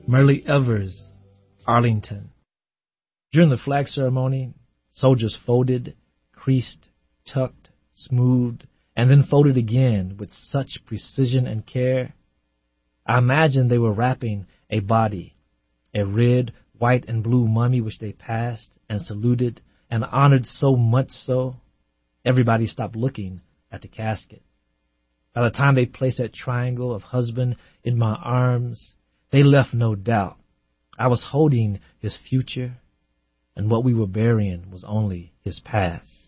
Merle Evers, Arlington. During the flag ceremony, soldiers folded, creased, tucked, smoothed, and then folded again with such precision and care. I imagined they were wrapping a body, a red, white, and blue mummy which they passed and saluted and honored so much so, everybody stopped looking at the casket. By the time they placed that triangle of husband in my arms, they left no doubt. I was holding his future, and what we were burying was only his past.